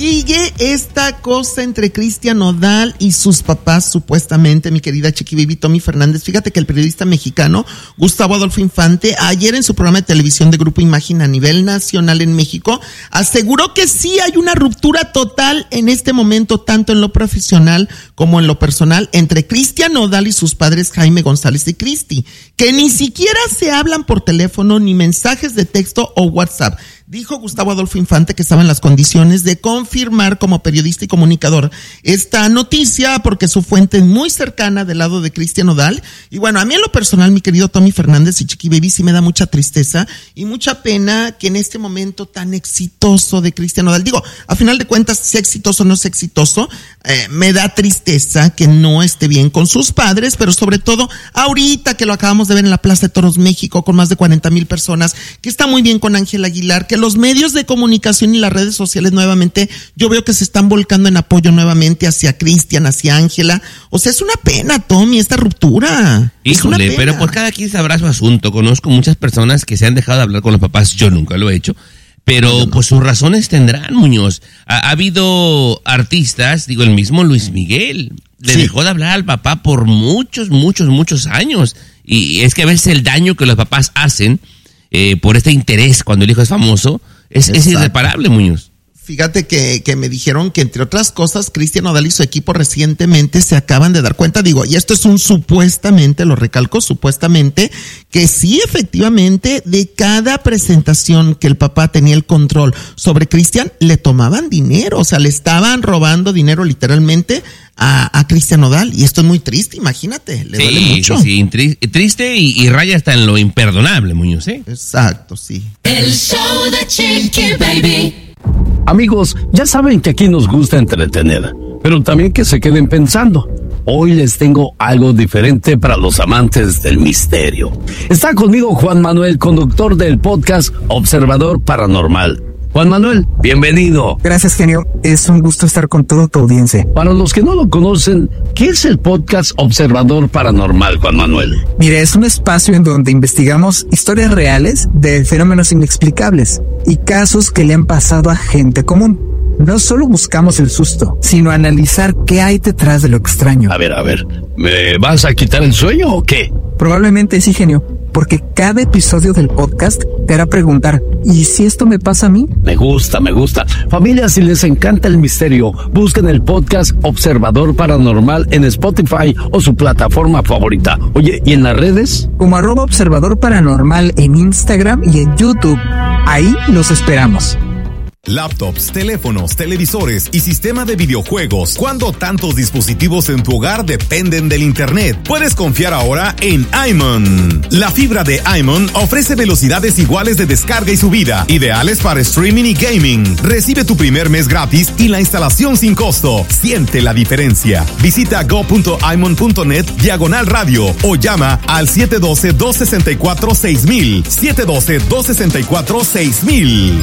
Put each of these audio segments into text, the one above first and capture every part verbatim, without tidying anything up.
Sigue esta cosa entre Cristian Nodal y sus papás, supuestamente, mi querida Chiqui Baby Tommy Fernández. Fíjate que el periodista mexicano Gustavo Adolfo Infante, ayer en su programa de televisión de Grupo Imagen a nivel nacional en México, aseguró que sí hay una ruptura total en este momento, tanto en lo profesional como en lo personal, entre Cristian Nodal y sus padres Jaime González y Cristi, que ni siquiera se hablan por teléfono, ni mensajes de texto o WhatsApp. Dijo Gustavo Adolfo Infante que estaba en las condiciones de confirmar como periodista y comunicador esta noticia porque su fuente es muy cercana del lado de Cristian Nodal. Y bueno, a mí en lo personal, mi querido Tommy Fernández y Chiqui Baby, sí me da mucha tristeza y mucha pena que en este momento tan exitoso de Cristian Nodal, digo, a final de cuentas, sea exitoso o no sea exitoso, eh, me da tristeza que no esté bien con sus padres, pero sobre todo ahorita que lo acabamos de ver en la Plaza de Toros México con más de cuarenta mil personas, que está muy bien con Ángel Aguilar, que los medios de comunicación y las redes sociales nuevamente, yo veo que se están volcando en apoyo nuevamente hacia Cristian, hacia Ángela. O sea, es una pena, Tommy, esta ruptura. Híjole, pero pues cada quien sabrá su asunto. Conozco muchas personas que se han dejado de hablar con los papás, yo nunca lo he hecho, pero no, no. pues sus razones tendrán, Muñoz. Ha, ha habido artistas, digo, el mismo Luis Miguel, le sí. dejó de hablar al papá por muchos, muchos, muchos años. Y es que a veces el daño que los papás hacen Eh, por este interés cuando el hijo es famoso, es, es irreparable, Muñoz. Fíjate que, que me dijeron que, entre otras cosas, Cristian Nodal y su equipo recientemente se acaban de dar cuenta, digo, y esto es un supuestamente, lo recalco, supuestamente, que sí, efectivamente, de cada presentación que el papá tenía el control sobre Cristian, le tomaban dinero, o sea, le estaban robando dinero literalmente a, a Cristian Nodal, y esto es muy triste, imagínate, le sí, duele mucho. Sí, sí, tri- triste y, y raya hasta en lo imperdonable, Muñoz, ¿eh? Exacto, sí. El show de Chiqui Baby. Amigos, ya saben que aquí nos gusta entretener, pero también que se queden pensando. Hoy les tengo algo diferente para los amantes del misterio. Está conmigo Juan Manuel, conductor del podcast Observador Paranormal. Juan Manuel, bienvenido. Gracias, genio. Es un gusto estar con toda tu audiencia. Para los que no lo conocen, ¿qué es el podcast Observador Paranormal, Juan Manuel? Mire, es un espacio en donde investigamos historias reales de fenómenos inexplicables y casos que le han pasado a gente común. No solo buscamos el susto, sino analizar qué hay detrás de lo extraño. A ver, a ver, ¿me vas a quitar el sueño o qué? Probablemente sí, genio, porque cada episodio del podcast te hará preguntar, ¿y si esto me pasa a mí? Me gusta, me gusta. Familia, si les encanta el misterio, busquen el podcast Observador Paranormal en Spotify o su plataforma favorita. Oye, ¿y en las redes? Como arroba Observador Paranormal en Instagram y en YouTube. Ahí los esperamos. Laptops, teléfonos, televisores y sistema de videojuegos. ¿Cuándo tantos dispositivos en tu hogar dependen del internet? Puedes confiar ahora en iMon. La fibra de iMon ofrece velocidades iguales de descarga y subida, ideales para streaming y gaming. Recibe tu primer mes gratis y la instalación sin costo. Siente la diferencia. Visita go.imon.net diagonal radio o llama al siete uno dos, dos seis cuatro, seis mil. siete uno dos, dos seis cuatro, seis mil.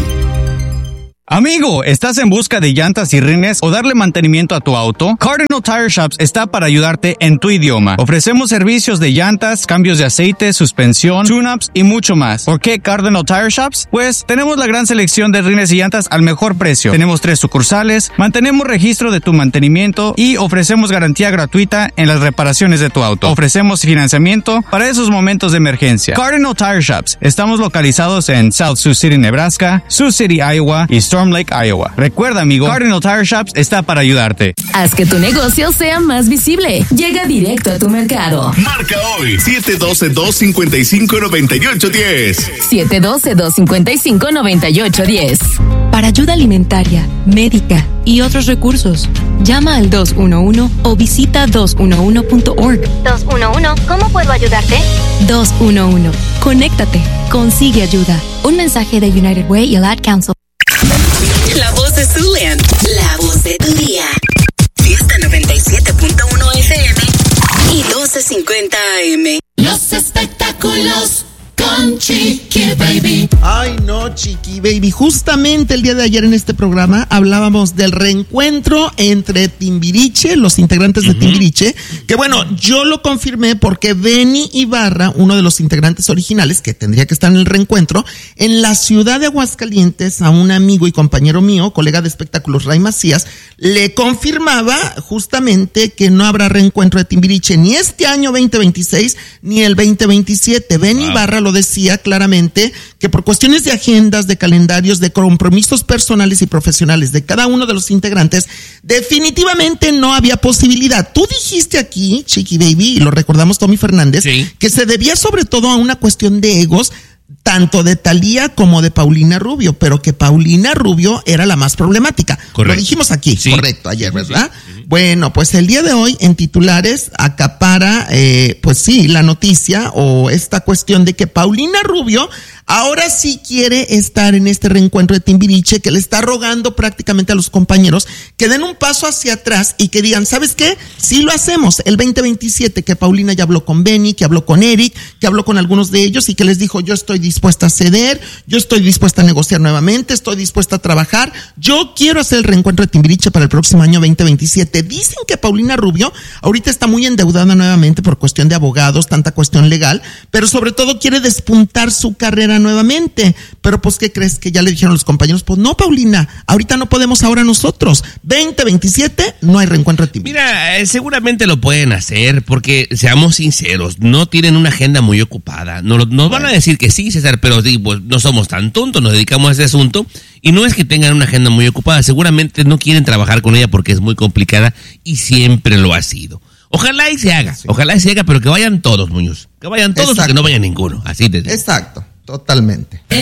Amigo, ¿estás en busca de llantas y rines o darle mantenimiento a tu auto? Cardinal Tire Shops está para ayudarte en tu idioma. Ofrecemos servicios de llantas, cambios de aceite, suspensión, tune-ups y mucho más. ¿Por qué Cardinal Tire Shops? Pues tenemos la gran selección de rines y llantas al mejor precio. Tenemos tres sucursales, mantenemos registro de tu mantenimiento y ofrecemos garantía gratuita en las reparaciones de tu auto. Ofrecemos financiamiento para esos momentos de emergencia. Cardinal Tire Shops. Estamos localizados en South Sioux City, Nebraska, Sioux City, Iowa y Storm Lake, Iowa. Recuerda, amigo, Cardinal Tire Shops está para ayudarte. Haz que tu negocio sea más visible. Llega directo a tu mercado. Marca hoy siete uno dos, dos cinco cinco, nueve ocho uno cero. siete uno dos, dos cinco cinco, nueve ocho uno cero. Para ayuda alimentaria, médica y otros recursos, llama al dos uno uno o visita dos uno uno punto org. dos uno uno, ¿cómo puedo ayudarte? dos uno uno, conéctate, consigue ayuda. Un mensaje de United Way y el Ad Council. La voz de Zulian. La voz de tu día. Fiesta noventa y siete punto uno F M y doce cincuenta A M. Los espectáculos con con Chiqui Baby. Ay, no, Chiqui Baby. Justamente el día de ayer en este programa hablábamos del reencuentro entre Timbiriche, los integrantes de uh-huh. Timbiriche, que bueno, yo lo confirmé porque Benny Ibarra, uno de los integrantes originales, que tendría que estar en el reencuentro, en la ciudad de Aguascalientes, a un amigo y compañero mío, colega de espectáculos, Ray Macías, le confirmaba justamente que no habrá reencuentro de Timbiriche ni este año veinte veintiséis ni el veinte veintisiete. Benny wow. Ibarra lo decía claramente que por cuestiones de agendas, de calendarios, de compromisos personales y profesionales de cada uno de los integrantes, definitivamente no había posibilidad. Tú dijiste aquí, Chiqui Baby, y lo recordamos Tommy Fernández, sí. que se debía sobre todo a una cuestión de egos, tanto de Thalía como de Paulina Rubio, pero que Paulina Rubio era la más problemática. Correcto. Lo dijimos aquí, sí. correcto, ayer, ¿verdad? Sí, sí. Bueno, pues el día de hoy en titulares acapara, eh, pues sí, la noticia o esta cuestión de que Paulina Rubio ahora sí quiere estar en este reencuentro de Timbiriche, que le está rogando prácticamente a los compañeros que den un paso hacia atrás y que digan, ¿sabes qué? Sí lo hacemos. El veinte veintisiete, que Paulina ya habló con Benny, que habló con Eric, que habló con algunos de ellos y que les dijo, yo estoy dispuesta a ceder, yo estoy dispuesta a negociar nuevamente, estoy dispuesta a trabajar, yo quiero hacer el reencuentro de Timbiriche para el próximo año veinte veintisiete. Dicen que Paulina Rubio ahorita está muy endeudada nuevamente por cuestión de abogados, tanta cuestión legal, pero sobre todo quiere despuntar su carrera nuevamente. Pero pues, ¿qué crees? Que ya le dijeron los compañeros, pues no, Paulina, ahorita no podemos ahora nosotros. veinte veintisiete no hay reencuentro de Timbiriche. Mira, eh, seguramente lo pueden hacer porque, seamos sinceros, no tienen una agenda muy ocupada. Nos, nos van a decir que sí, César, pero sí, pues no somos tan tontos, nos dedicamos a ese asunto y no es que tengan una agenda muy ocupada, seguramente no quieren trabajar con ella porque es muy complicada y siempre lo ha sido. Ojalá y se haga, sí. ojalá y se haga, pero que vayan todos, Muñoz, que vayan todos o que no vaya ninguno, así te digo. Exacto, totalmente.